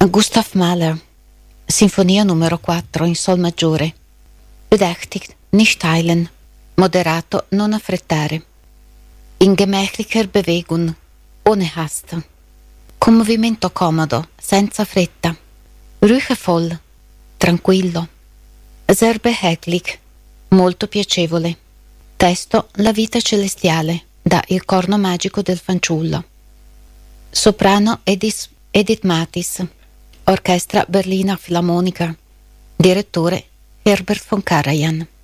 Gustav Mahler, Sinfonia numero 4 in Sol maggiore. Bedächtigt, nicht eilen, moderato, non affrettare. In gemächlicher Bewegung, ohne Hast. Con movimento comodo, senza fretta. Ruhevoll, tranquillo. Sehr behaglich, molto piacevole. Testo La vita celestiale, da Il corno magico del fanciullo. Soprano Edith Mathis. Orchestra Berliner Philharmoniker. Direttore Herbert von Karajan.